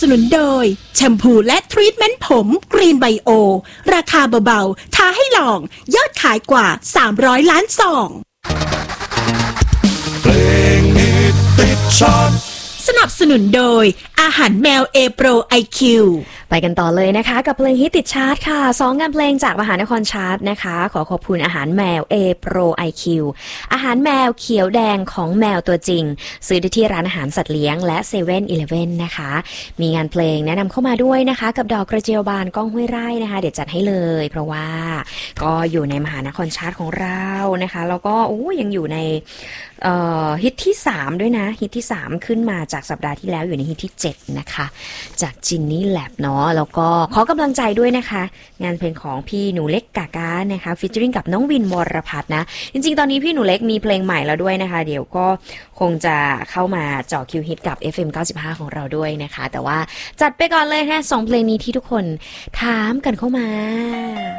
นุนโดยแชมพูและทรีทเมนต์ผมกรีนไบโอราคาเบาๆท้าให้ลองยอดขายกว่า300 ล้านซองเพลงฮิตติดชาร์ตสนับสนุนโดยอาหารแมวเอโปรไอคิวไปกันต่อเลยนะคะกับเพลงฮิตติดชาร์ตค่ะ2งานเพลงจากมหานครชาร์ตนะคะขอขอบคุณอาหารแมว A Pro IQ อาหารแมวเขียวแดงของแมวตัวจริงซื้อได้ที่ร้านอาหารสัตว์เลี้ยงและ7-Eleven นะคะมีงานเพลงแนะนำเข้ามาด้วยนะคะกับดอกกระเจียวบานก้องห้วยไร่นะคะเดี๋ยวจัดให้เลยเพราะว่าก็อยู่ในมหานครชาร์ตของเรานะคะแล้วก็ยังอยู่ในฮิตที่3ด้วยนะฮิตที่3ขึ้นมาจากสัปดาห์ที่แล้วอยู่ในฮิตที่7นะคะจากจินนี่แลบเนาะแล้วก็ขอกำลังใจด้วยนะคะงานเพลงของพี่หนูเล็กกากานะคะฟีเจอริ่งกับน้องวินวรพัฒน์นะจริงๆตอนนี้พี่หนูเล็กมีเพลงใหม่แล้วด้วยนะคะเดี๋ยวก็คงจะเข้ามาเจาะคิวฮิตกับ FM 95ของเราด้วยนะคะแต่ว่าจัดไปก่อนเลยนะ2เพลงนี้ที่ทุกคนถามกันเข้ามา